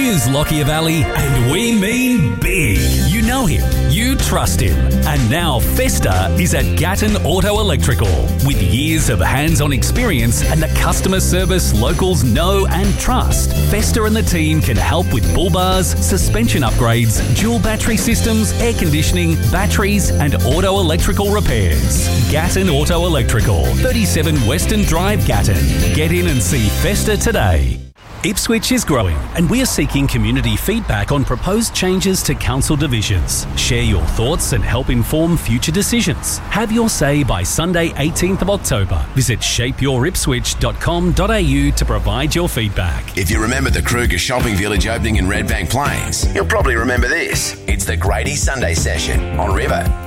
Use Lockyer Valley, and we mean big. You know him, you trust him. And now Festa is at Gatton Auto Electrical. With years of hands-on experience and the customer service locals know and trust, Festa and the team can help with bull bars, suspension upgrades, dual battery systems, air conditioning, batteries and auto electrical repairs. Gatton Auto Electrical, 37 Western Drive, Gatton. Get in and see Festa today. Ipswich is growing and we are seeking community feedback on proposed changes to council divisions. Share your thoughts and help inform future decisions. Have your say by Sunday 18th of October. Visit shapeyouripswich.com.au to provide your feedback. If you remember the Kruger Shopping Village opening in Redbank Plains, you'll probably remember this. It's the Grady Sunday Session on River.